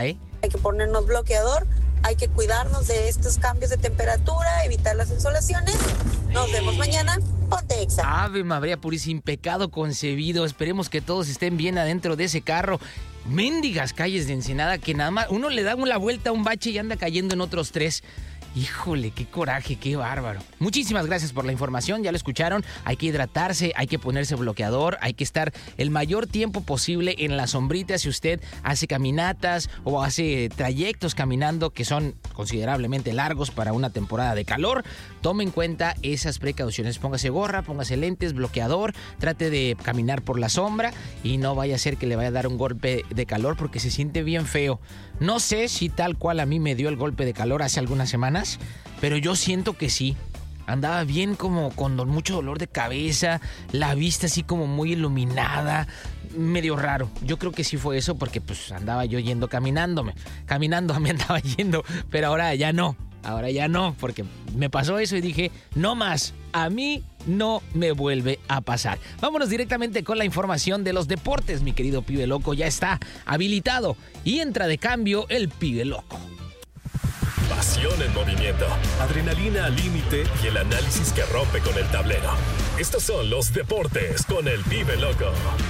Hay que ponernos bloqueador, hay que cuidarnos de estos cambios de temperatura, evitar las insolaciones. Nos vemos mañana. Ponte Exa. Ave María Purísima, pecado concebido. Esperemos que todos estén bien adentro de ese carro. Mendigas calles de Ensenada que nada más uno le da una vuelta a un bache y anda cayendo en otros 3. Híjole, qué coraje, qué bárbaro. Muchísimas gracias por la información, ya lo escucharon. Hay que hidratarse, hay que ponerse bloqueador, hay que estar el mayor tiempo posible en la sombrita. Si usted hace caminatas o hace trayectos caminando que son considerablemente largos para una temporada de calor, tome en cuenta esas precauciones. Póngase gorra, póngase lentes, bloqueador, trate de caminar por la sombra y no vaya a ser que le vaya a dar un golpe de calor porque se siente bien feo. No sé si tal cual a mí me dio el golpe de calor hace algunas semanas, pero yo siento que sí. Andaba bien como con mucho dolor de cabeza, la vista así como muy iluminada, medio raro. Yo creo que sí fue eso porque pues andaba yo caminando me andaba yendo, pero ahora ya no, porque me pasó eso y dije, no más, a mí no me vuelve a pasar. Vámonos directamente con la información de los deportes, mi querido Pibe Loco, ya está habilitado y entra de cambio el Pibe Loco. Pasión en movimiento, adrenalina al límite y el análisis que rompe con el tablero. Estos son los deportes con el Pibe Loco.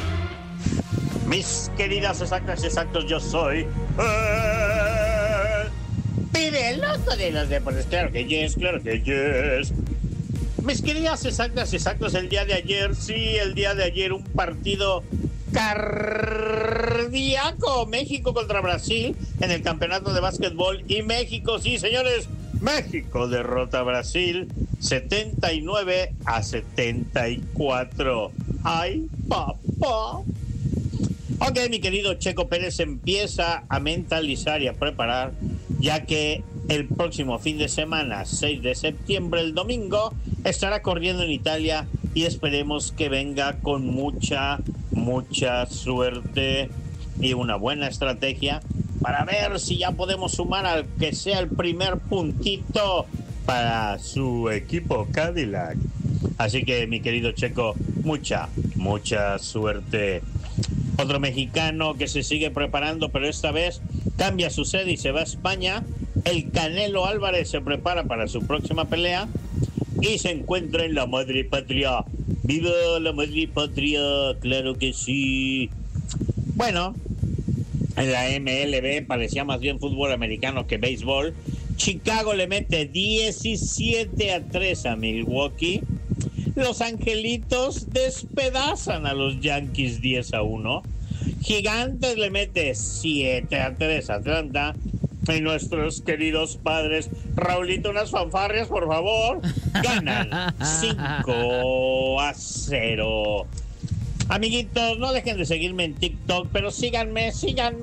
Mis queridas exactos, yo soy Pibe Loco de los deportes. Claro que yes. Mis queridas exactos, el día de ayer un partido cardíaco. México contra Brasil en el campeonato de básquetbol y México, sí señores, México derrota a Brasil 79-74. ¡Ay, papá! Ok, mi querido Checo Pérez empieza a mentalizar y a preparar, ya que el próximo fin de semana, 6 de septiembre, el domingo, estará corriendo en Italia y esperemos que venga con mucha suerte y una buena estrategia para ver si ya podemos sumar al que sea el primer puntito para su equipo Cadillac. Así que, mi querido Checo, mucha suerte. Otro mexicano que se sigue preparando, pero esta vez cambia su sede y se va a España. El Canelo Álvarez se prepara para su próxima pelea y se encuentra en la madre patria. ¡Viva la madre patria! ¡Claro que sí! Bueno, en la MLB parecía más bien fútbol americano que béisbol. Chicago le mete 17-3 a Milwaukee. Los Angelitos despedazan a los Yankees 10-1. Gigantes le mete 7-3 a Atlanta. Y nuestros queridos padres, Raulito, unas fanfarrias, por favor, ganan 5-0. Amiguitos, no dejen de seguirme en TikTok, pero síganme.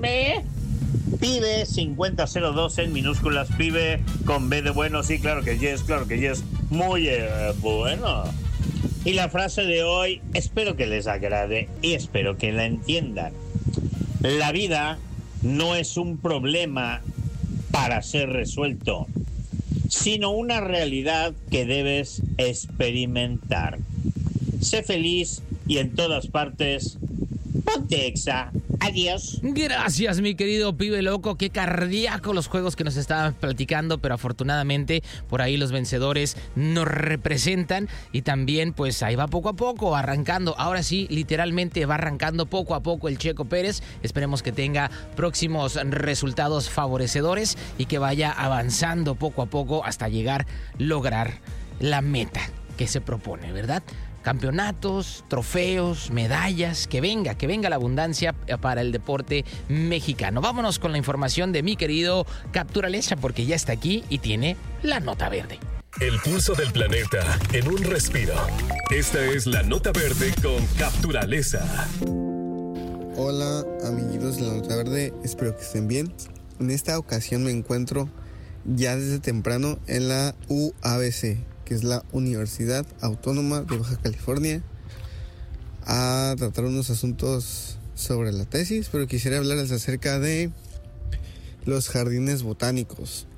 Pibe 5002 en minúsculas, Pibe con B de bueno, sí, claro que yes. Muy bueno. Y la frase de hoy, espero que les agrade y espero que la entiendan. La vida no es un problema para ser resuelto, sino una realidad que debes experimentar. Sé feliz y en todas partes, ponte Exa. Adiós. Gracias, mi querido Pibe Loco. Qué cardíaco los juegos que nos estaban platicando, pero afortunadamente por ahí los vencedores nos representan y también pues ahí va poco a poco arrancando. Ahora sí, literalmente va arrancando poco a poco el Checo Pérez. Esperemos que tenga próximos resultados favorecedores y que vaya avanzando poco a poco hasta lograr la meta que se propone, ¿verdad? Campeonatos, trofeos, medallas, que venga la abundancia para el deporte mexicano. Vámonos con la información de mi querido Capturaleza, porque ya está aquí y tiene la nota verde. El pulso del planeta en un respiro. Esta es la nota verde con Capturaleza. Hola, amiguitos de la nota verde, espero que estén bien. En esta ocasión me encuentro ya desde temprano en la UABC, que es la Universidad Autónoma de Baja California, a tratar unos asuntos sobre la tesis, pero quisiera hablarles acerca de los jardines botánicos.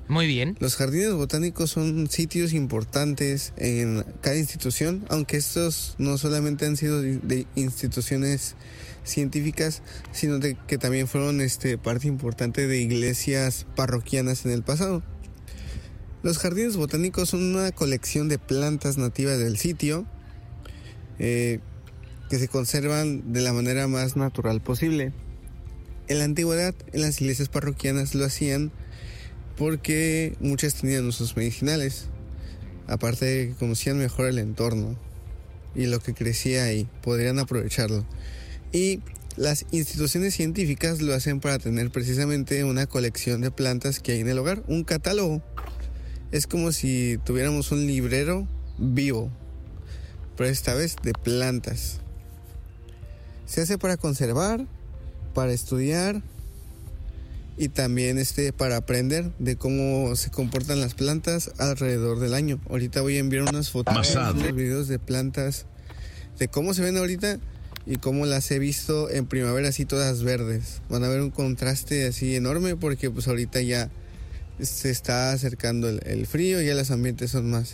Muy bien. Los jardines botánicos son sitios importantes en cada institución, aunque estos no solamente han sido de instituciones científicas, sino que también fueron parte importante de iglesias parroquianas en el pasado. Los jardines botánicos son una colección de plantas nativas del sitio que se conservan de la manera más natural posible. En la antigüedad, en las iglesias parroquianas lo hacían porque muchas tenían usos medicinales, aparte de que conocían mejor el entorno y lo que crecía ahí, podrían aprovecharlo. Y las instituciones científicas lo hacen para tener precisamente una colección de plantas que hay en el hogar, un catálogo. Es como si tuviéramos un librero vivo, pero esta vez de plantas. Se hace para conservar, para estudiar y también para aprender de cómo se comportan las plantas alrededor del año. Ahorita voy a enviar unas fotos, unos videos de plantas, de cómo se ven ahorita y cómo las he visto en primavera así todas verdes. Van a ver un contraste así enorme porque pues ahorita ya se está acercando el frío, ya los ambientes son más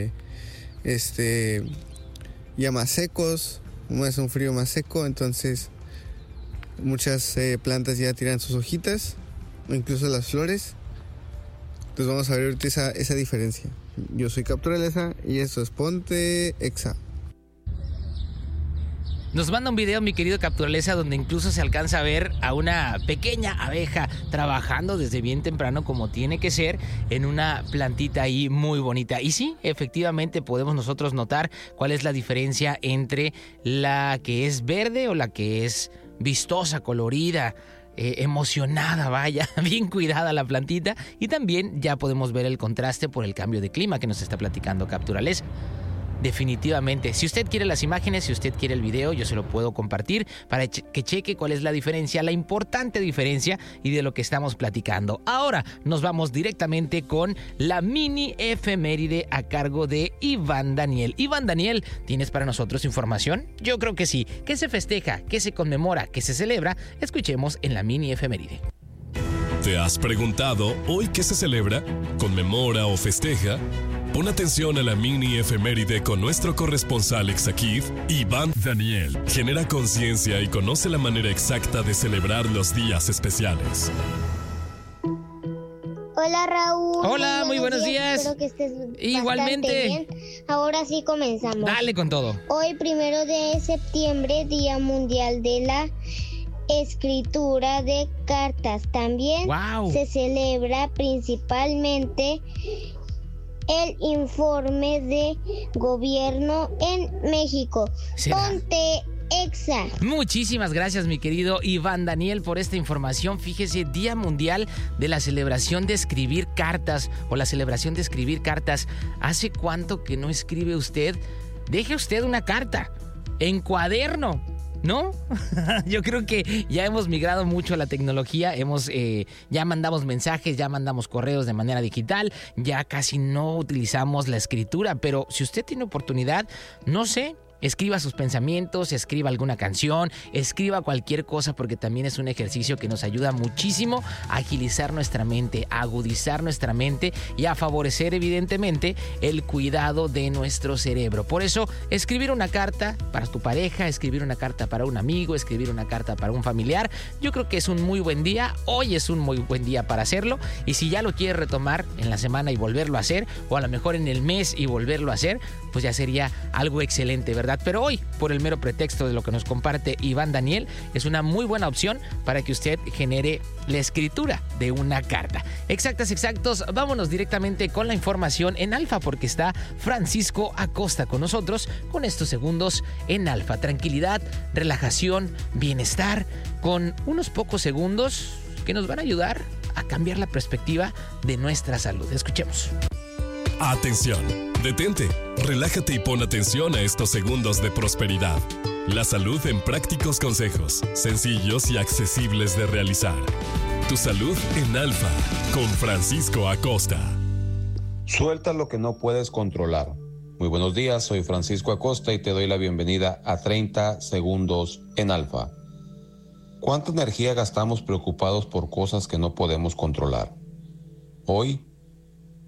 ya más secos, es un frío más seco, entonces muchas plantas ya tiran sus hojitas, o incluso las flores. Entonces vamos a ver ahorita esa diferencia. Yo soy Capturaleza y esto es Ponte Exa. Nos manda un video, mi querido Capturaleza, donde incluso se alcanza a ver a una pequeña abeja trabajando desde bien temprano como tiene que ser en una plantita ahí muy bonita. Y sí, efectivamente podemos nosotros notar cuál es la diferencia entre la que es verde o la que es vistosa, colorida, emocionada, vaya, bien cuidada la plantita. Y también ya podemos ver el contraste por el cambio de clima que nos está platicando Capturaleza. Definitivamente, si usted quiere las imágenes, si usted quiere el video, yo se lo puedo compartir para que cheque cuál es la diferencia, la importante diferencia y de lo que estamos platicando. Ahora nos vamos directamente con la mini efeméride a cargo de Iván Daniel. Iván Daniel, ¿tienes para nosotros información? Yo creo que sí. ¿Qué se festeja? ¿Qué se conmemora? ¿Qué se celebra? Escuchemos en la mini efeméride. ¿Te has preguntado hoy qué se celebra, conmemora o festeja? Pon atención a la mini efeméride con nuestro corresponsal Exakif, Iván Daniel. Genera conciencia y conoce la manera exacta de celebrar los días especiales. Hola Raúl. Hola, muy buenos días. Espero que estés igualmente bien. Ahora sí comenzamos. Dale con todo. Hoy, 1 de septiembre, Día Mundial de la Escritura de Cartas. También se celebra principalmente el informe de gobierno en México. Ponte Exa. Muchísimas gracias, mi querido Iván Daniel, por esta información. Fíjese, Día Mundial de la celebración de escribir cartas o la celebración de escribir cartas. ¿Hace cuánto que no escribe usted? Deje usted una carta en cuaderno, ¿no? Yo creo que ya hemos migrado mucho a la tecnología, ya mandamos mensajes, ya mandamos correos de manera digital, ya casi no utilizamos la escritura, pero si usted tiene oportunidad, no sé, escriba sus pensamientos, escriba alguna canción, escriba cualquier cosa, porque también es un ejercicio que nos ayuda muchísimo a agilizar nuestra mente, a agudizar nuestra mente y a favorecer evidentemente el cuidado de nuestro cerebro. Por eso, escribir una carta para tu pareja, escribir una carta para un amigo, escribir una carta para un familiar, yo creo que es un muy buen día. Hoy es un muy buen día para hacerlo, y si ya lo quieres retomar en la semana y volverlo a hacer, o a lo mejor en el mes y volverlo a hacer, pues ya sería algo excelente, ¿verdad? Pero hoy, por el mero pretexto de lo que nos comparte Iván Daniel, es una muy buena opción para que usted genere la escritura de una carta. Exactos, vámonos directamente con la información en Alfa, porque está Francisco Acosta con nosotros con estos segundos en Alfa. Tranquilidad, relajación, bienestar, con unos pocos segundos que nos van a ayudar a cambiar la perspectiva de nuestra salud. Escuchemos. Atención, detente, relájate y pon atención a estos segundos de prosperidad. La salud en prácticos consejos, sencillos y accesibles de realizar. Tu salud en Alfa, con Francisco Acosta. Suelta lo que no puedes controlar. Muy buenos días, soy Francisco Acosta y te doy la bienvenida a 30 segundos en Alfa. ¿Cuánta energía gastamos preocupados por cosas que no podemos controlar? Hoy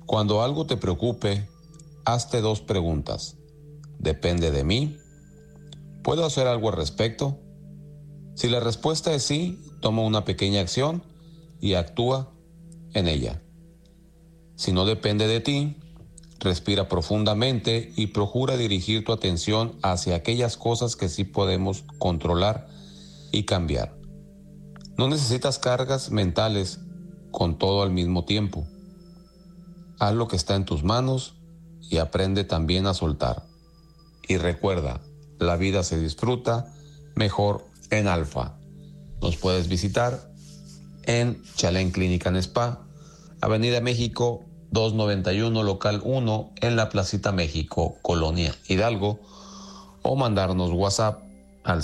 Cuando algo te preocupe, hazte 2 preguntas. ¿Depende de mí? ¿Puedo hacer algo al respecto? Si la respuesta es sí, toma una pequeña acción y actúa en ella. Si no depende de ti, respira profundamente y procura dirigir tu atención hacia aquellas cosas que sí podemos controlar y cambiar. No necesitas cargas mentales con todo al mismo tiempo. Haz lo que está en tus manos y aprende también a soltar. Y recuerda, la vida se disfruta mejor en Alfa. Nos puedes visitar en Chalén Clínica and Spa, Avenida México 291, local 1, en la Placita México, Colonia Hidalgo, o mandarnos WhatsApp al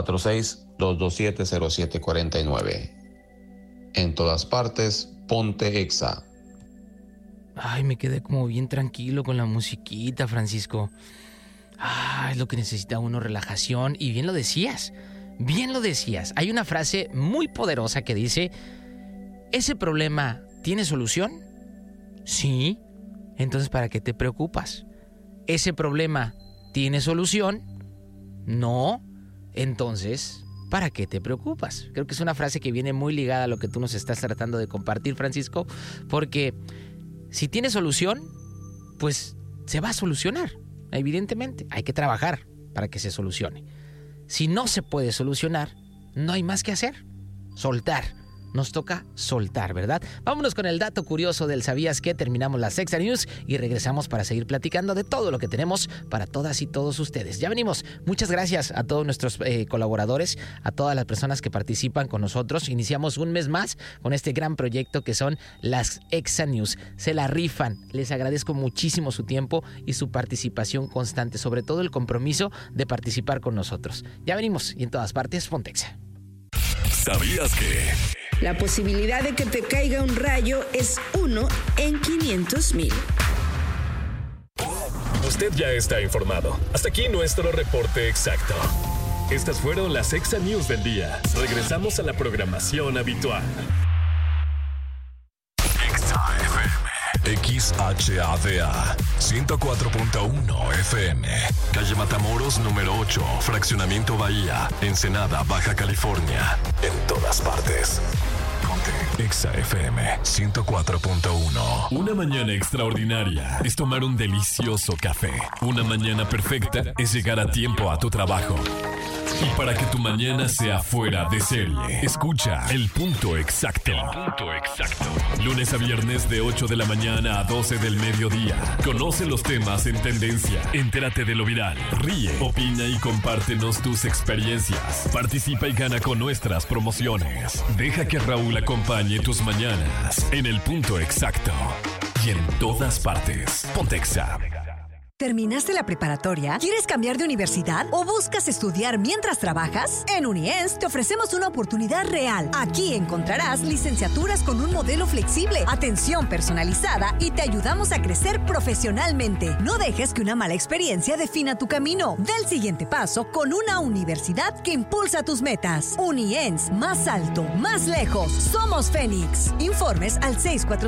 646-227-0749. En todas partes, ponte Exa. Ay, me quedé como bien tranquilo con la musiquita, Francisco. Es lo que necesita uno, relajación. Y bien lo decías. Hay una frase muy poderosa que dice: ¿ese problema tiene solución? Sí. Entonces, ¿para qué te preocupas? ¿Ese problema tiene solución? No. Entonces, ¿para qué te preocupas? Creo que es una frase que viene muy ligada a lo que tú nos estás tratando de compartir, Francisco, porque si tiene solución, pues se va a solucionar. Evidentemente, hay que trabajar para que se solucione. Si no se puede solucionar, no hay más que hacer. Soltar. Nos toca soltar, ¿verdad? Vámonos con el dato curioso del ¿Sabías qué? Terminamos las Exa News y regresamos para seguir platicando de todo lo que tenemos para todas y todos ustedes. Ya venimos. Muchas gracias a todos nuestros colaboradores, a todas las personas que participan con nosotros. Iniciamos un mes más con este gran proyecto que son las Exa News. Se la rifan. Les agradezco muchísimo su tiempo y su participación constante, sobre todo el compromiso de participar con nosotros. Ya venimos y en todas partes, ponte Exa. ¿Sabías que? La posibilidad de que te caiga un rayo es 1 en 500,000. Usted ya está informado. Hasta aquí nuestro reporte exacto. Estas fueron las Exa News del día. Regresamos a la programación habitual. Exa FM. XHADA 104.1 FM. Calle Matamoros, número 8, Fraccionamiento Bahía, Ensenada, Baja California. En todas partes. Ponte Exa FM 104.1. Una mañana extraordinaria es tomar un delicioso café. Una mañana perfecta es llegar a tiempo a tu trabajo. Y para que tu mañana sea fuera de serie, escucha El Punto Exacto. Lunes a viernes de 8 de la mañana a 12 del mediodía. Conoce los temas en tendencia. Entérate de lo viral. Ríe, opina y compártenos tus experiencias. Participa y gana con nuestras promociones. Deja que Raúl acompañe tus mañanas en El Punto Exacto. Y en todas partes. Ponte Exa. ¿Terminaste la preparatoria? ¿Quieres cambiar de universidad? ¿O buscas estudiar mientras trabajas? En Uniens te ofrecemos una oportunidad real. Aquí encontrarás licenciaturas con un modelo flexible, atención personalizada y te ayudamos a crecer profesionalmente. No dejes que una mala experiencia defina tu camino. Da el siguiente paso con una universidad que impulsa tus metas. Uniens, más alto, más lejos. Somos Fénix. Informes al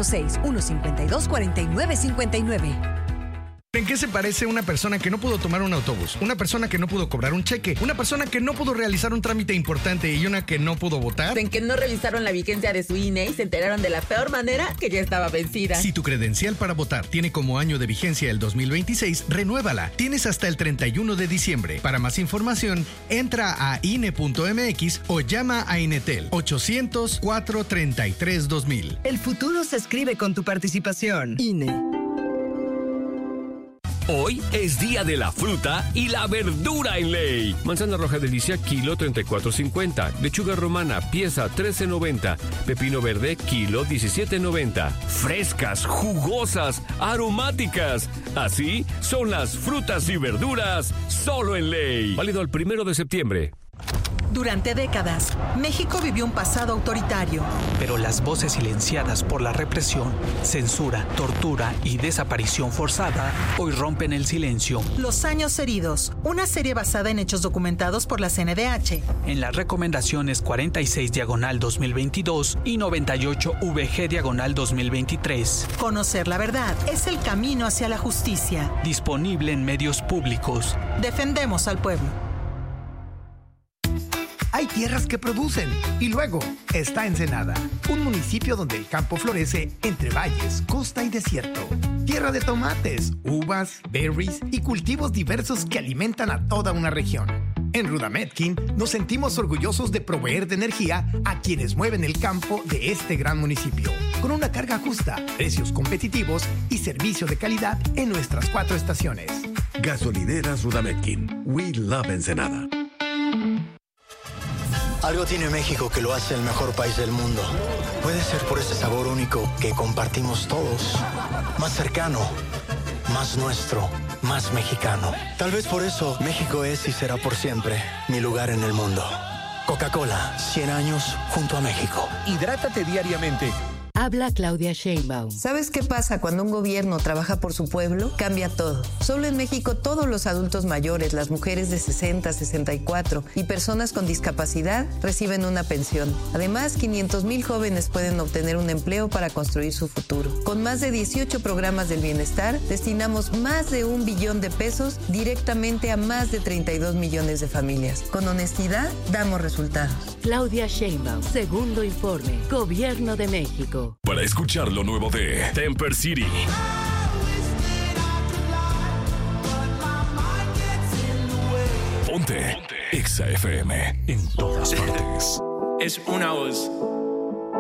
646-152-4959. ¿En qué se parece una persona que no pudo tomar un autobús? Una persona que no pudo cobrar un cheque, una persona que no pudo realizar un trámite importante y una que no pudo votar. En que no revisaron la vigencia de su INE y se enteraron de la peor manera que ya estaba vencida. Si tu credencial para votar tiene como año de vigencia el 2026, renuévala. Tienes hasta el 31 de diciembre. Para más información, entra a INE.mx o llama a Inetel 800-433-2000. El futuro se escribe con tu participación. INE. Hoy es día de la fruta y la verdura en ley. Manzana roja delicia, kilo 34.50. Lechuga romana, pieza 13.90. Pepino verde, kilo 17.90. Frescas, jugosas, aromáticas. Así son las frutas y verduras solo en ley. Válido el 1 de septiembre. Durante décadas, México vivió un pasado autoritario. Pero las voces silenciadas por la represión, censura, tortura y desaparición forzada hoy rompen el silencio. Los años heridos, una serie basada en hechos documentados por la CNDH. En las recomendaciones 46/2022 y 98/VG/2023. Conocer la verdad es el camino hacia la justicia. Disponible en medios públicos. Defendemos al pueblo. Hay tierras que producen y luego está Ensenada, un municipio donde el campo florece entre valles, costa y desierto. Tierra de tomates, uvas, berries y cultivos diversos que alimentan a toda una región. En Rudametkin nos sentimos orgullosos de proveer de energía a quienes mueven el campo de este gran municipio, con una carga justa, precios competitivos y servicio de calidad en nuestras 4 estaciones. Gasolineras Rudametkin. We love Ensenada. Algo tiene México que lo hace el mejor país del mundo. Puede ser por ese sabor único que compartimos todos. Más cercano, más nuestro, más mexicano. Tal vez por eso México es y será por siempre mi lugar en el mundo. Coca-Cola, 100 años junto a México. Hidrátate diariamente. Habla Claudia Sheinbaum. ¿Sabes qué pasa cuando un gobierno trabaja por su pueblo? Cambia todo. Solo en México todos los adultos mayores, las mujeres de 60, 64 y personas con discapacidad reciben una pensión. Además, 500,000 jóvenes pueden obtener un empleo para construir su futuro. Con más de 18 programas del bienestar, destinamos más de $1 billón directamente a más de 32 millones de familias. Con honestidad, damos resultados. Claudia Sheinbaum, segundo informe, Gobierno de México. Para escuchar lo nuevo de Temper City. Ponte Exa FM en todas partes. Es una voz.